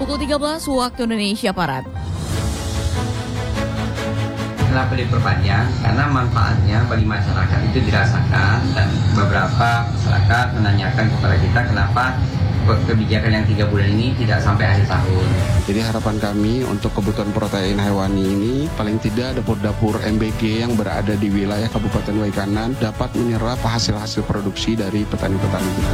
Pukul 13 waktu Indonesia Barat. Kenapa diperpanjang? Karena manfaatnya bagi masyarakat itu dirasakan dan beberapa masyarakat menanyakan kepada kita kenapa kebijakan yang 3 bulan ini tidak sampai akhir tahun. Jadi harapan kami untuk kebutuhan protein hewani ini paling tidak dapur-dapur MBG yang berada di wilayah Kabupaten Waikanan dapat menyerap hasil-hasil produksi dari petani-petani kita.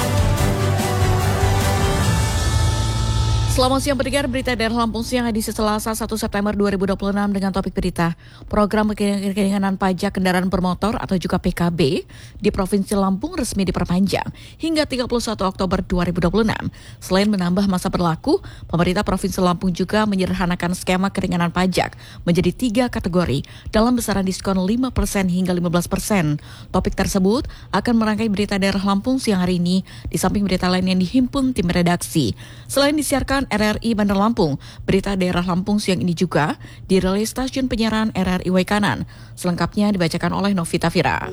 Selamat siang pendengar, berita dari Lampung siang edisi Selasa 1 September 2026 dengan topik berita program keringanan pajak kendaraan bermotor atau juga PKB di Provinsi Lampung resmi diperpanjang hingga 31 Oktober 2026. Selain menambah masa berlaku, pemerintah Provinsi Lampung juga menyederhanakan skema keringanan pajak menjadi 3 kategori dalam besaran diskon 5% hingga 15%. Topik tersebut akan merangkai berita daerah Lampung siang hari ini di samping berita lain yang dihimpun tim redaksi. Selain disiarkan RRI Bandar Lampung, berita daerah Lampung siang ini juga dirilis stasiun penyiaran RRI Waikanan. Selengkapnya dibacakan oleh Novita Fira.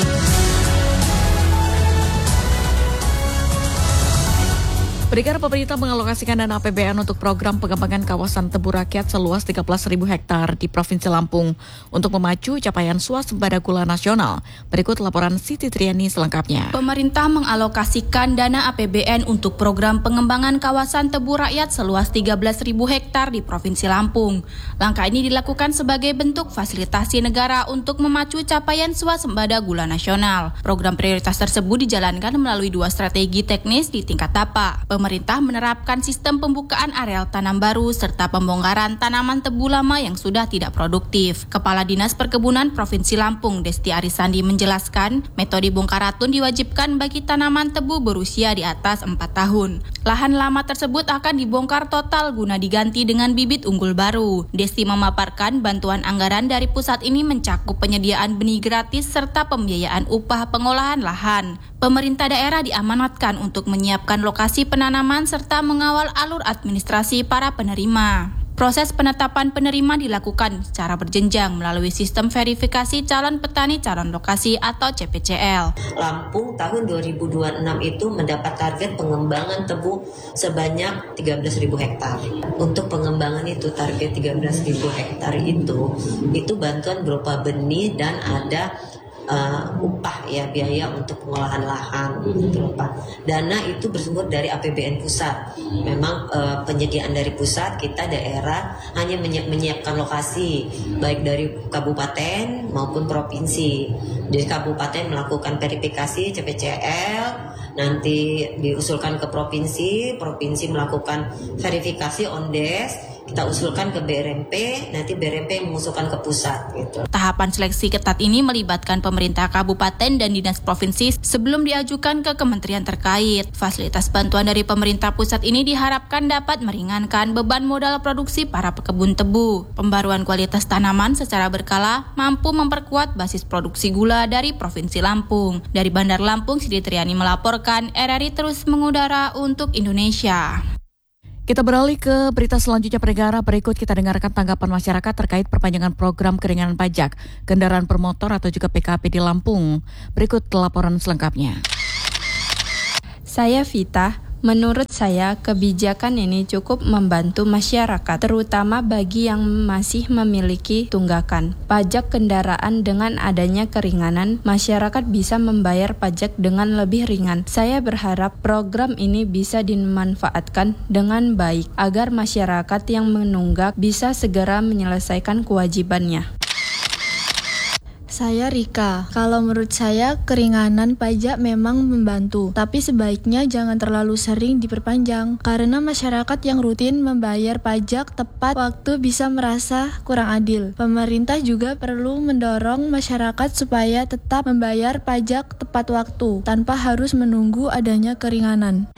Pendengar, pemerintah mengalokasikan dana APBN untuk program pengembangan kawasan tebu rakyat seluas 13.000 hektar di Provinsi Lampung untuk memacu capaian swasembada gula nasional. Berikut laporan Siti Triani selengkapnya. Pemerintah mengalokasikan dana APBN untuk program pengembangan kawasan tebu rakyat seluas 13.000 hektar di Provinsi Lampung. Langkah ini dilakukan sebagai bentuk fasilitasi negara untuk memacu capaian swasembada gula nasional. Program prioritas tersebut dijalankan melalui 2 strategi teknis di tingkat tapak. Pemerintah menerapkan sistem pembukaan areal tanam baru serta pembongkaran tanaman tebu lama yang sudah tidak produktif. Kepala Dinas Perkebunan Provinsi Lampung, Desti Arisandi menjelaskan, metode bongkar ratun diwajibkan bagi tanaman tebu berusia di atas 4 tahun. Lahan lama tersebut akan dibongkar total guna diganti dengan bibit unggul baru. Desti memaparkan bantuan anggaran dari pusat ini mencakup penyediaan benih gratis serta pembiayaan upah pengolahan lahan. Pemerintah daerah diamanatkan untuk menyiapkan lokasi penanaman serta mengawal alur administrasi para penerima. Proses penetapan penerima dilakukan secara berjenjang melalui sistem verifikasi calon petani calon lokasi atau CPCL. Lampung tahun 2026 itu mendapat target pengembangan tebu sebanyak 13.000 hektar. Untuk pengembangan itu target 13.000 hektar itu bantuan berupa benih dan ada upah ya, biaya untuk pengolahan lahan gitu Pak. Dana itu bersumber dari APBN pusat. Memang penyediaan dari pusat, kita daerah hanya menyiapkan lokasi baik dari kabupaten maupun provinsi. Dari kabupaten melakukan verifikasi CPCL, nanti diusulkan ke provinsi, provinsi melakukan verifikasi ONDES, kita usulkan ke BRMP, nanti BRMP mengusulkan ke pusat gitu. Tahapan seleksi ketat ini melibatkan pemerintah kabupaten dan dinas provinsi sebelum diajukan ke kementerian terkait. Fasilitas bantuan dari pemerintah pusat ini diharapkan dapat meringankan beban modal produksi para pekebun tebu. Pembaruan kualitas tanaman secara berkala mampu memperkuat basis produksi gula dari Provinsi Lampung. Dari Bandar Lampung, Siti Triani melaporkan, RRI terus mengudara untuk Indonesia. Kita beralih ke berita selanjutnya pendengar. Berikut kita dengarkan tanggapan masyarakat terkait perpanjangan program keringanan pajak kendaraan bermotor atau juga PKP di Lampung. Berikut laporan selengkapnya. Saya Vita. Menurut saya, kebijakan ini cukup membantu masyarakat, terutama bagi yang masih memiliki tunggakan pajak kendaraan. Dengan adanya keringanan, masyarakat bisa membayar pajak dengan lebih ringan. Saya berharap program ini bisa dimanfaatkan dengan baik, agar masyarakat yang menunggak bisa segera menyelesaikan kewajibannya. Saya Rika. Kalau menurut saya, keringanan pajak memang membantu, tapi sebaiknya jangan terlalu sering diperpanjang, karena masyarakat yang rutin membayar pajak tepat waktu bisa merasa kurang adil. Pemerintah juga perlu mendorong masyarakat supaya tetap membayar pajak tepat waktu, tanpa harus menunggu adanya keringanan.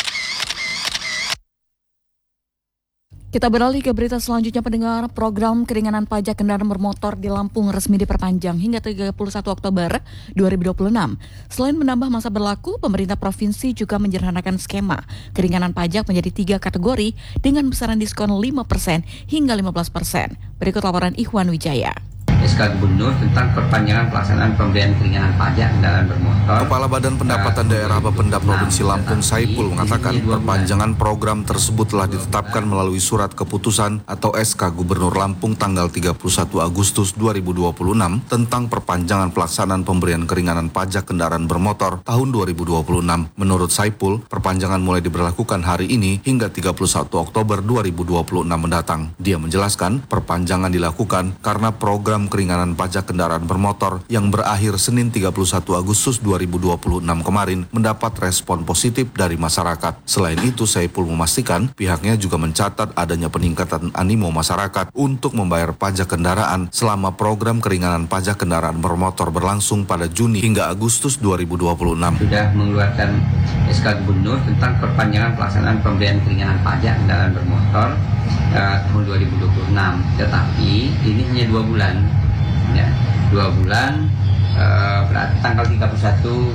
Kita beralih ke berita selanjutnya pendengar. Program keringanan pajak kendaraan bermotor di Lampung resmi diperpanjang hingga 31 Oktober 2026. Selain menambah masa berlaku, pemerintah provinsi juga menyederhanakan skema keringanan pajak menjadi 3 kategori dengan besaran diskon 5% hingga 15%. Berikut laporan Ikhwan Wijaya. SK Gubernur tentang perpanjangan pelaksanaan pemberian keringanan pajak kendaraan bermotor. Kepala Badan Pendapatan Daerah Bapenda Provinsi Lampung Saipul mengatakan perpanjangan program tersebut telah ditetapkan melalui surat keputusan atau SK Gubernur Lampung tanggal 31 Agustus 2026 tentang perpanjangan pelaksanaan pemberian keringanan pajak kendaraan bermotor tahun 2026. Menurut Saipul, perpanjangan mulai diberlakukan hari ini hingga 31 Oktober 2026 mendatang. Dia menjelaskan perpanjangan dilakukan karena program keringanan pajak kendaraan bermotor yang berakhir Senin 31 Agustus 2026 kemarin mendapat respon positif dari masyarakat. Selain itu, Saipul memastikan pihaknya juga mencatat adanya peningkatan animo masyarakat untuk membayar pajak kendaraan selama program keringanan pajak kendaraan bermotor berlangsung pada Juni hingga Agustus 2026. Sudah mengeluarkan SK Gubernur tentang perpanjangan pelaksanaan pemberian keringanan pajak kendaraan bermotor tahun 2026, tetapi ini hanya 2 bulan, ya, 2 bulan, berarti tanggal 31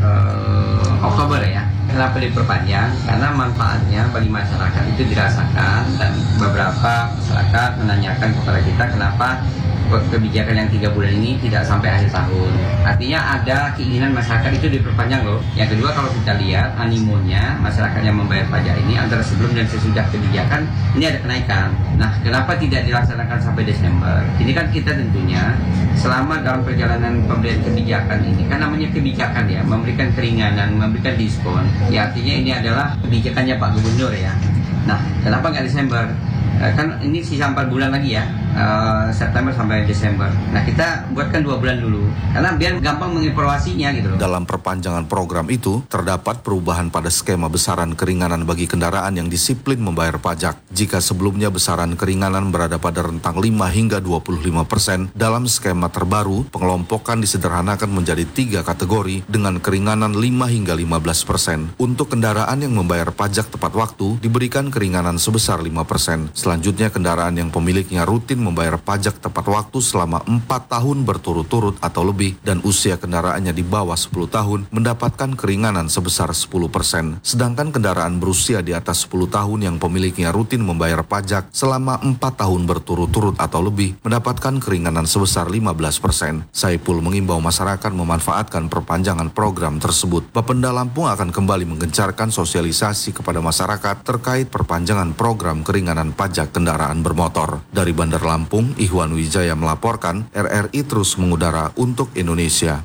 Oktober ya. Kenapa diperpanjang? Karena manfaatnya bagi masyarakat itu dirasakan, dan beberapa masyarakat menanyakan kepada kita kenapa kebijakan yang 3 bulan ini tidak sampai akhir tahun. Artinya ada keinginan masyarakat itu diperpanjang loh. Yang kedua, kalau kita lihat animonya masyarakat yang membayar pajak ini antara sebelum dan sesudah kebijakan ini ada kenaikan. Nah, kenapa tidak dilaksanakan sampai Desember? Ini kan kita tentunya selama dalam perjalanan pemberian kebijakan ini, kan namanya kebijakan ya, memberikan keringanan, memberikan diskon. Ya artinya ini adalah kebijakannya Pak Gubernur ya. Nah, kenapa nggak Desember? Kan ini sisa 4 bulan lagi ya, September sampai Desember. Nah, kita buatkan 2 bulan dulu, karena biar gampang mengevaluasinya gitu loh. Dalam perpanjangan program itu, terdapat perubahan pada skema besaran keringanan bagi kendaraan yang disiplin membayar pajak. Jika sebelumnya besaran keringanan berada pada rentang 5 hingga 25%, dalam skema terbaru, pengelompokan disederhanakan menjadi 3 kategori dengan keringanan 5 hingga 15%. Untuk kendaraan yang membayar pajak tepat waktu, diberikan keringanan sebesar 5%. Selanjutnya, kendaraan yang pemiliknya rutin membayar pajak tepat waktu selama 4 tahun berturut-turut atau lebih dan usia kendaraannya di bawah 10 tahun mendapatkan keringanan sebesar 10%. Sedangkan kendaraan berusia di atas 10 tahun yang pemiliknya rutin membayar pajak selama 4 tahun berturut-turut atau lebih mendapatkan keringanan sebesar 15%. Saipul mengimbau masyarakat memanfaatkan perpanjangan program tersebut. Bapenda Lampung akan kembali menggencarkan sosialisasi kepada masyarakat terkait perpanjangan program keringanan pajak kendaraan bermotor. Dari Bandar Lampung, Ihwan Wijaya melaporkan, RRI terus mengudara untuk Indonesia.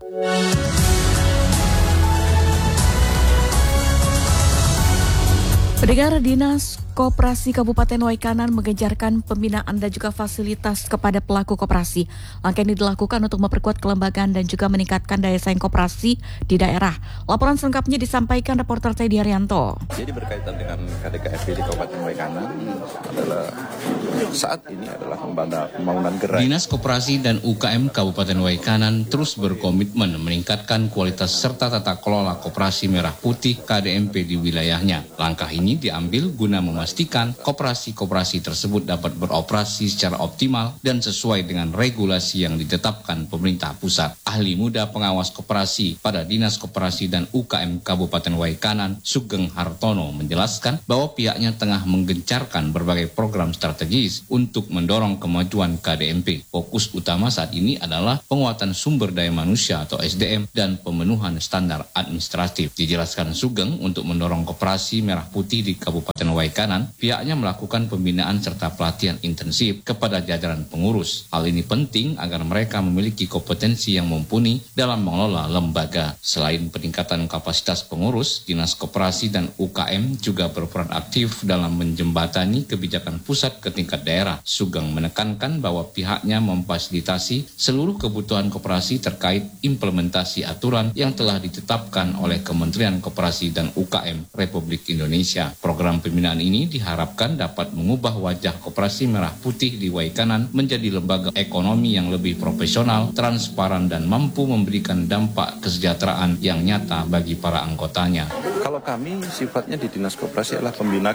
Pendengar, Dinas Koperasi Kabupaten Waikanan menggencarkan pembinaan dan juga fasilitas kepada pelaku koperasi. Langkah ini dilakukan untuk memperkuat kelembagaan dan juga meningkatkan daya saing koperasi di daerah. Laporan selengkapnya disampaikan reporter Teddy Haryanto. Jadi berkaitan dengan KDKFP di Kabupaten Waikanan adalah saat ini adalah pembangunan gerai. Dinas Koperasi dan UKM Kabupaten Waikanan terus berkomitmen meningkatkan kualitas serta tata kelola koperasi merah putih KDMP di wilayahnya. Langkah ini diambil guna memastikan koperasi-koperasi tersebut dapat beroperasi secara optimal dan sesuai dengan regulasi yang ditetapkan pemerintah pusat. Ahli muda pengawas koperasi pada Dinas Koperasi dan UKM Kabupaten Waikanan, Sugeng Hartono, menjelaskan bahwa pihaknya tengah menggencarkan berbagai program strategis untuk mendorong kemajuan KDMP. Fokus utama saat ini adalah penguatan sumber daya manusia atau SDM dan pemenuhan standar administratif. Dijelaskan Sugeng, untuk mendorong koperasi merah putih di Kabupaten Waikanan, pihaknya melakukan pembinaan serta pelatihan intensif kepada jajaran pengurus. Hal ini penting agar mereka memiliki kompetensi yang mumpuni dalam mengelola lembaga. Selain peningkatan kapasitas pengurus, Dinas Koperasi dan UKM juga berperan aktif dalam menjembatani kebijakan pusat ke tingkat daerah. Sugeng menekankan bahwa pihaknya memfasilitasi seluruh kebutuhan koperasi terkait implementasi aturan yang telah ditetapkan oleh Kementerian Koperasi dan UKM Republik Indonesia. Program pembinaan ini diharapkan dapat mengubah wajah koperasi merah putih di Waikanan menjadi lembaga ekonomi yang lebih profesional, transparan, dan mampu memberikan dampak kesejahteraan yang nyata bagi para anggotanya. Kalau Kalau kami sifatnya di Dinas Koperasi adalah pembina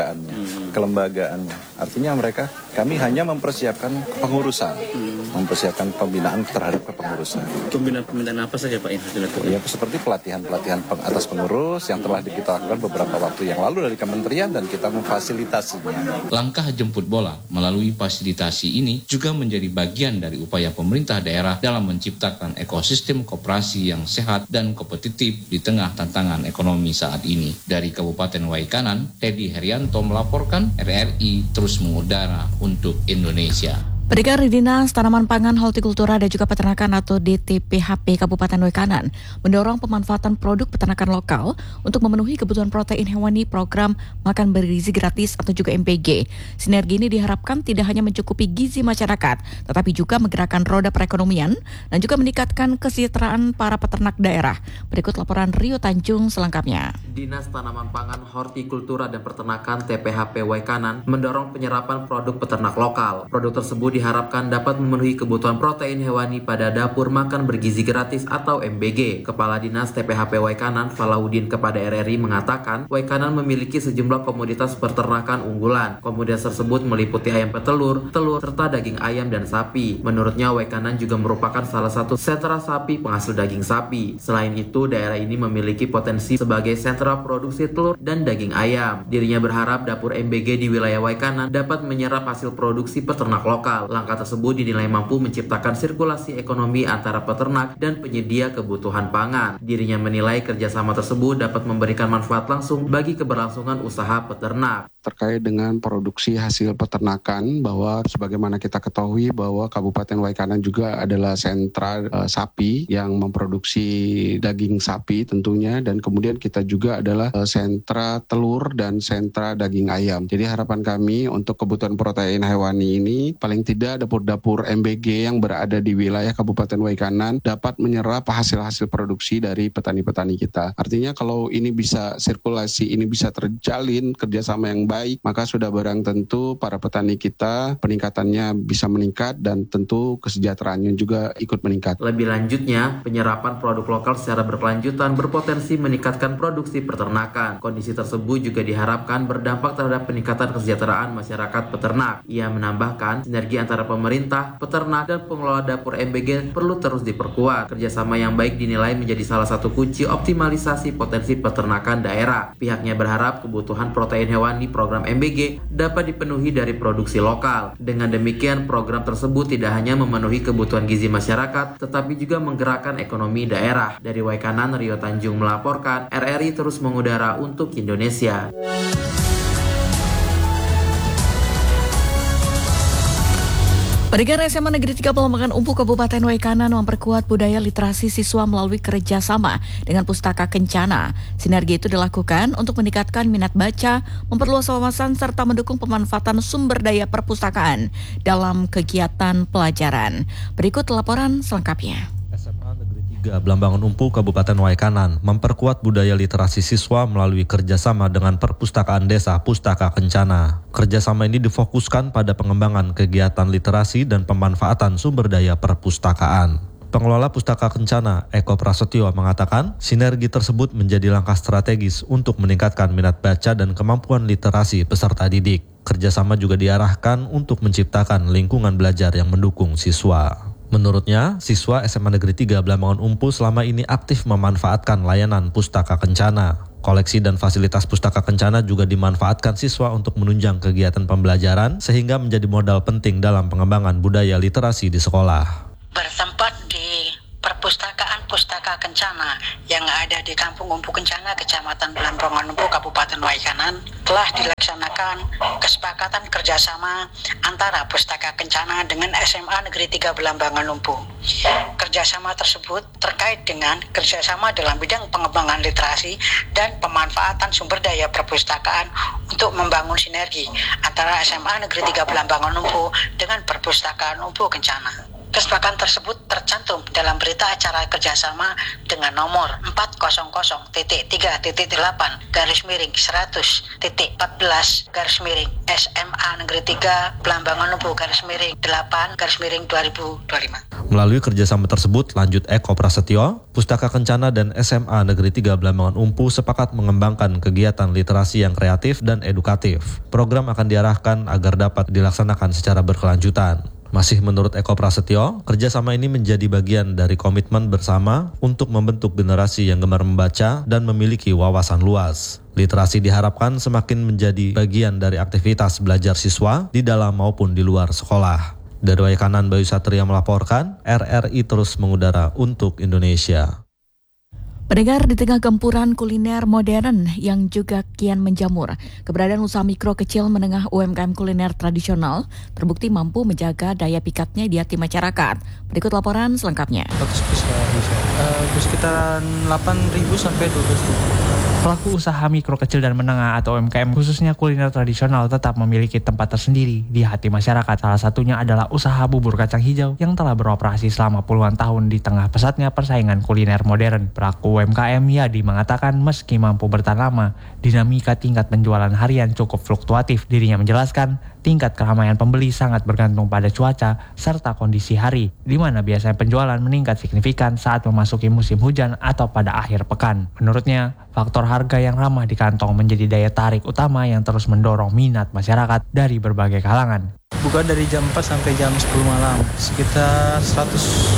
kelembagaannya. Artinya kami hanya mempersiapkan pengurusan, mempersiapkan pembinaan terhadap kepengurusan. Pembinaan apa saja Pak yang dilakukan? Ya, seperti pelatihan atas pengurus yang telah kita lakukan beberapa waktu yang lalu dari kementerian dan kita memfasilitasinya. Langkah jemput bola melalui fasilitasi ini juga menjadi bagian dari upaya pemerintah daerah dalam menciptakan ekosistem koperasi yang sehat dan kompetitif di tengah tantangan ekonomi saat ini. Dari Kabupaten Waikanan, Teddy Herianto melaporkan, RRI terus mengudara untuk Indonesia. Pendekar Dinas Tanaman Pangan, Hortikultura dan juga Peternakan atau DTPHP Kabupaten Waikanan mendorong pemanfaatan produk peternakan lokal untuk memenuhi kebutuhan protein hewani program Makan Bergizi Gratis atau juga MBG. Sinergi ini diharapkan tidak hanya mencukupi gizi masyarakat, tetapi juga menggerakkan roda perekonomian dan juga meningkatkan kesejahteraan para peternak daerah. Berikut laporan Rio Tanjung selengkapnya. Dinas Tanaman Pangan, Hortikultura dan Peternakan TPHP Waikanan mendorong penyerapan produk peternak lokal. Produk tersebut diharapkan dapat memenuhi kebutuhan protein hewani pada dapur makan bergizi gratis atau MBG. Kepala Dinas TPHP Waikanan, Falaudin kepada RRI mengatakan, Waikanan memiliki sejumlah komoditas peternakan unggulan. Komoditas tersebut meliputi ayam petelur, telur, serta daging ayam dan sapi. Menurutnya, Waikanan juga merupakan salah satu sentra sapi penghasil daging sapi. Selain itu, daerah ini memiliki potensi sebagai sentra produksi telur dan daging ayam. Dirinya berharap dapur MBG di wilayah Waikanan dapat menyerap hasil produksi peternak lokal. Langkah tersebut dinilai mampu menciptakan sirkulasi ekonomi antara peternak dan penyedia kebutuhan pangan. Dirinya menilai kerjasama tersebut dapat memberikan manfaat langsung bagi keberlangsungan usaha peternak. Terkait dengan produksi hasil peternakan, bahwa sebagaimana kita ketahui bahwa Kabupaten Waikanan juga adalah sentra sapi yang memproduksi daging sapi tentunya, dan kemudian kita juga adalah sentra telur dan sentra daging ayam. Jadi harapan kami untuk kebutuhan protein hewani ini paling tidak dapur-dapur MBG yang berada di wilayah Kabupaten Waikanan dapat menyerap hasil-hasil produksi dari petani-petani kita. Artinya kalau ini bisa sirkulasi, ini bisa terjalin kerjasama yang baik, maka sudah barang tentu para petani kita peningkatannya bisa meningkat dan tentu kesejahteraannya juga ikut meningkat. Lebih lanjutnya, penyerapan produk lokal secara berkelanjutan berpotensi meningkatkan produksi peternakan. Kondisi tersebut juga diharapkan berdampak terhadap peningkatan kesejahteraan masyarakat peternak. Ia menambahkan, sinergi antara pemerintah, peternak, dan pengelola dapur MBG perlu terus diperkuat. Kerjasama yang baik dinilai menjadi salah satu kunci optimalisasi potensi peternakan daerah. Pihaknya berharap kebutuhan protein hewani program MBG dapat dipenuhi dari produksi lokal. Dengan demikian, program tersebut tidak hanya memenuhi kebutuhan gizi masyarakat, tetapi juga menggerakkan ekonomi daerah. Dari Waikanan, Rio Tanjung melaporkan, RRI terus mengudara untuk Indonesia. Pendengar, SMA Negeri 3 Pelambangan Umpu Kabupaten Waikanan memperkuat budaya literasi siswa melalui kerjasama dengan Pustaka Kencana. Sinergi itu dilakukan untuk meningkatkan minat baca, memperluas wawasan, serta mendukung pemanfaatan sumber daya perpustakaan dalam kegiatan pelajaran. Berikut laporan selengkapnya. SMA Negeri 3 Belambangan Umpu Kabupaten Waikanan memperkuat budaya literasi siswa melalui kerjasama dengan Perpustakaan Desa Pustaka Kencana. Kerjasama ini difokuskan pada pengembangan kegiatan literasi dan pemanfaatan sumber daya perpustakaan. Pengelola Pustaka Kencana, Eko Prasetyo, mengatakan sinergi tersebut menjadi langkah strategis untuk meningkatkan minat baca dan kemampuan literasi peserta didik. Kerjasama juga diarahkan untuk menciptakan lingkungan belajar yang mendukung siswa. Menurutnya, siswa SMA Negeri 3 Belambangan Umpu selama ini aktif memanfaatkan layanan Pustaka Kencana. Koleksi dan fasilitas Pustaka Kencana juga dimanfaatkan siswa untuk menunjang kegiatan pembelajaran sehingga menjadi modal penting dalam pengembangan budaya literasi di sekolah. Bertempat di Perpustakaan Pustaka Kencana yang ada di Kampung Umpu Kencana, Kecamatan Belambangan Umpu, Kabupaten Waikanan, telah dilaksanakan kesepakatan kerjasama antara Pustaka Kencana dengan SMA Negeri 3 Belambangan Umpu. Kerjasama tersebut terkait dengan kerjasama dalam bidang pengembangan literasi dan pemanfaatan sumber daya perpustakaan untuk membangun sinergi antara SMA Negeri 3 Belambangan Umpu dengan Perpustakaan Umpu Kencana. Kesepakatan tersebut tercantum dalam berita acara kerjasama dengan nomor 400.3.8/100.14/SMA Negeri 3 Belambangan Umpu /8/2025. Melalui kerjasama tersebut, lanjut Eko Prasetyo, Pustaka Kencana dan SMA Negeri 3 Blambangan Umpu sepakat mengembangkan kegiatan literasi yang kreatif dan edukatif. Program akan diarahkan agar dapat dilaksanakan secara berkelanjutan. Masih menurut Eko Prasetyo, kerjasama ini menjadi bagian dari komitmen bersama untuk membentuk generasi yang gemar membaca dan memiliki wawasan luas. Literasi diharapkan semakin menjadi bagian dari aktivitas belajar siswa di dalam maupun di luar sekolah. Dari Waikanan, Bayu Satria melaporkan, RRI terus mengudara untuk Indonesia. Pendengar, di tengah gempuran kuliner modern yang juga kian menjamur, keberadaan usaha mikro kecil menengah UMKM kuliner tradisional terbukti mampu menjaga daya pikatnya di hati masyarakat. Berikut laporan selengkapnya. Sekitaran 8.000 sampai 12.000. Pelaku usaha mikro kecil dan menengah atau UMKM khususnya kuliner tradisional tetap memiliki tempat tersendiri di hati masyarakat. Salah satunya adalah usaha bubur kacang hijau yang telah beroperasi selama puluhan tahun di tengah pesatnya persaingan kuliner modern. Pelaku UMKM Yadi mengatakan meski mampu bertahan lama, dinamika tingkat penjualan harian cukup fluktuatif. Dirinya menjelaskan tingkat keramaian pembeli sangat bergantung pada cuaca serta kondisi hari, di mana biasanya penjualan meningkat signifikan saat memasuki musim hujan atau pada akhir pekan. Menurutnya, faktor harga yang ramah di kantong menjadi daya tarik utama yang terus mendorong minat masyarakat dari berbagai kalangan. Buka dari jam 4 sampai jam 10 malam, sekitar 100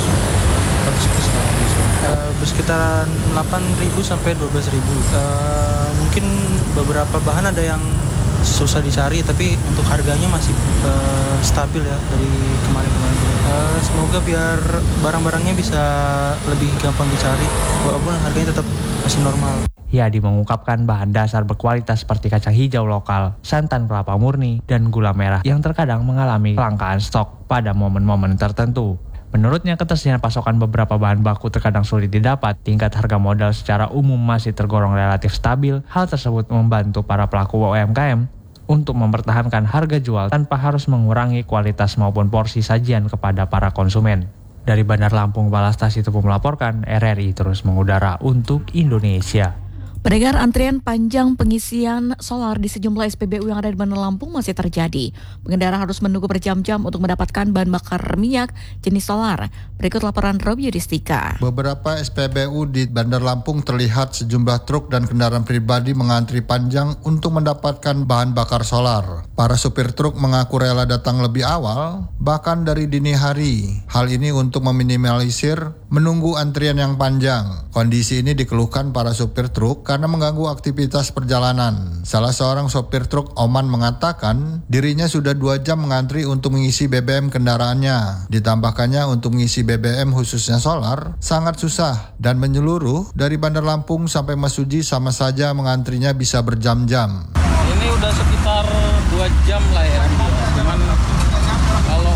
bersekitaran 8.000 sampai 12.000. Mungkin beberapa bahan ada yang susah dicari, tapi untuk harganya masih stabil ya dari kemarin-kemarin. Semoga biar barang-barangnya bisa lebih gampang dicari, walaupun harganya tetap masih normal. Yadi mengungkapkan bahan dasar berkualitas seperti kacang hijau lokal, santan kelapa murni, dan gula merah yang terkadang mengalami kelangkaan stok pada momen-momen tertentu. Menurutnya, ketersediaan pasokan beberapa bahan baku terkadang sulit didapat. Tingkat harga modal secara umum masih tergolong relatif stabil. Hal tersebut membantu para pelaku UMKM untuk mempertahankan harga jual tanpa harus mengurangi kualitas maupun porsi sajian kepada para konsumen. Dari Bandar Lampung, Balastasi Tepu melaporkan, RRI terus mengudara untuk Indonesia. Pendengar, antrian panjang pengisian solar di sejumlah SPBU yang ada di Bandar Lampung masih terjadi. Pengendara harus menunggu berjam-jam untuk mendapatkan bahan bakar minyak jenis solar. Berikut laporan Robi Yudhistika. Beberapa SPBU di Bandar Lampung terlihat sejumlah truk dan kendaraan pribadi mengantri panjang untuk mendapatkan bahan bakar solar. Para supir truk mengaku rela datang lebih awal, bahkan dari dini hari. Hal ini untuk meminimalisir menunggu antrian yang panjang. Kondisi ini dikeluhkan para supir truk karena mengganggu aktivitas perjalanan. Salah seorang sopir truk, Oman, mengatakan dirinya sudah 2 jam mengantri untuk mengisi BBM kendaraannya. Ditambahkannya untuk mengisi BBM khususnya solar sangat susah dan menyeluruh dari Bandar Lampung sampai Mesuji sama saja mengantrinya bisa berjam-jam. Ini udah sekitar 2 jam lah ya. Cuman kalau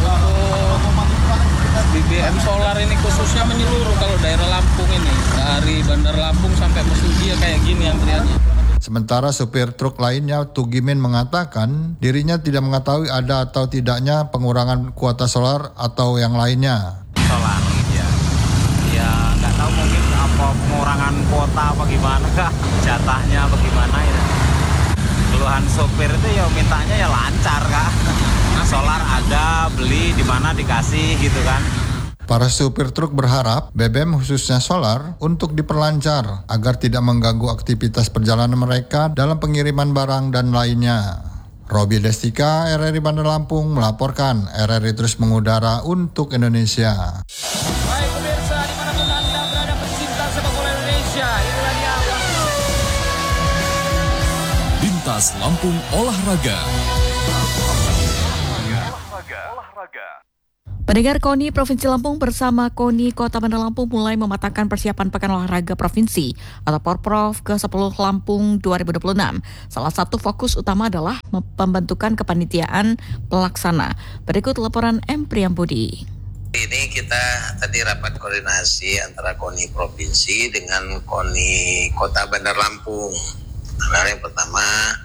untuk BBM solar ini khususnya menyeluruh kalau daerah Lampung ini. Dari Bandar Lampung sampai Mesuji ya kayak gini antriannya. Sementara supir truk lainnya, Tugimin, mengatakan dirinya tidak mengetahui ada atau tidaknya pengurangan kuota solar atau yang lainnya. Solar ya nggak tahu mungkin apa pengurangan kuota apa gimana kah, jatahnya apa gimana ya. Keluhan sopir itu ya mintanya ya lancar kak. Solar ada, beli di mana dikasih gitu kan. Para supir truk berharap BBM khususnya solar untuk diperlancar agar tidak mengganggu aktivitas perjalanan mereka dalam pengiriman barang dan lainnya. Robi Destika, RRI Bandar Lampung melaporkan. RRI terus mengudara untuk Indonesia. Baik pemirsa, dimanapun Anda berada pecinta sepak bola Indonesia, inilah dia Bintas Lampung Olahraga. Pendengar, KONI Provinsi Lampung bersama KONI Kota Bandar Lampung mulai mematangkan persiapan Pekan Olahraga Provinsi atau Porprov ke-10 Lampung 2026. Salah satu fokus utama adalah pembentukan kepanitiaan pelaksana. Berikut laporan M. Priyambudi. Ini kita tadi rapat koordinasi antara KONI Provinsi dengan KONI Kota Bandar Lampung. Nah, yang pertama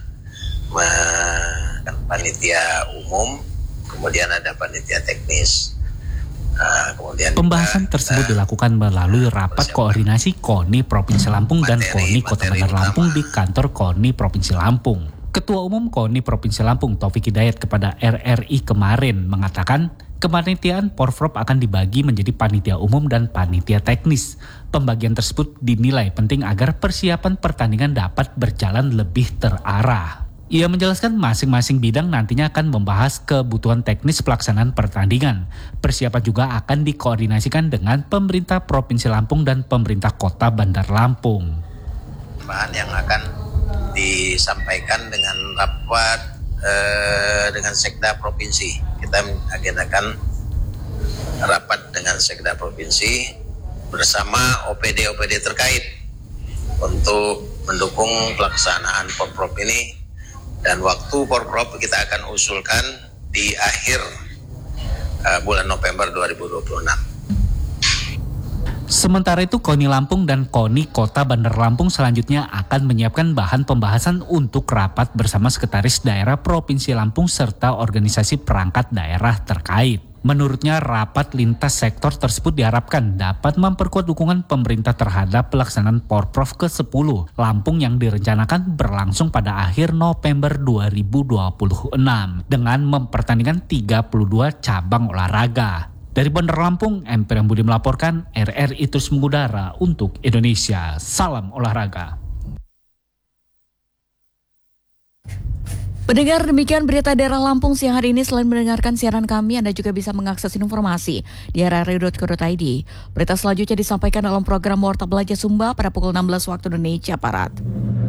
panitia umum, kemudian ada panitia teknis. Pembahasan tersebut dilakukan melalui rapat koordinasi KONI Provinsi Lampung dan KONI Kota Bandar Lampung di kantor KONI Provinsi Lampung. Ketua Umum KONI Provinsi Lampung Taufik Hidayat kepada RRI kemarin mengatakan Kepanitiaan Porprov akan dibagi menjadi panitia umum dan panitia teknis. Pembagian tersebut dinilai penting agar persiapan pertandingan dapat berjalan lebih terarah. Ia menjelaskan masing-masing bidang nantinya akan membahas kebutuhan teknis pelaksanaan pertandingan. Persiapan juga akan dikoordinasikan dengan pemerintah Provinsi Lampung dan pemerintah Kota Bandar Lampung. Bahan yang akan disampaikan dengan rapat dengan Sekda Provinsi. Kita agendakan rapat dengan Sekda Provinsi bersama OPD-OPD terkait untuk mendukung pelaksanaan Porprov ini, dan waktu Porprov kita akan usulkan di akhir bulan November 2026. Sementara itu, KONI Lampung dan KONI Kota Bandar Lampung selanjutnya akan menyiapkan bahan pembahasan untuk rapat bersama Sekretaris Daerah Provinsi Lampung serta organisasi perangkat daerah terkait. Menurutnya, rapat lintas sektor tersebut diharapkan dapat memperkuat dukungan pemerintah terhadap pelaksanaan Porprov ke-10 Lampung yang direncanakan berlangsung pada akhir November 2026 dengan mempertandingkan 32 cabang olahraga. Dari Bandar Lampung, Emper yang Budi melaporkan, RRI terus mengudara untuk Indonesia. Salam olahraga. Pendengar, demikian berita daerah Lampung siang hari ini. Selain mendengarkan siaran kami, Anda juga bisa mengakses informasi di rri.co.id. Berita selanjutnya disampaikan dalam program Warta Belajar Sumba pada pukul 16 waktu Indonesia Barat.